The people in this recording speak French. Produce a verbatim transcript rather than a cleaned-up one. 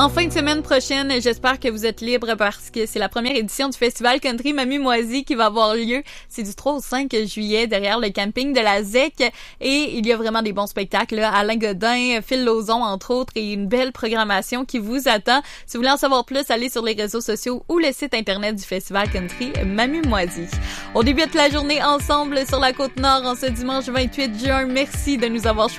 En fin de semaine prochaine, j'espère que vous êtes libres parce que c'est la première édition du Festival Country Mamie-Moisie qui va avoir lieu. C'est du trois au cinq juillet derrière le camping de la Z E C et il y a vraiment des bons spectacles. Là. Alain Godin, Phil Lauzon entre autres et une belle programmation qui vous attend. Si vous voulez en savoir plus, allez sur les réseaux sociaux ou le site internet du Festival Country Mamie-Moisie. On débute la journée ensemble sur la Côte-Nord en ce dimanche vingt-huit juin. Merci de nous avoir choisis.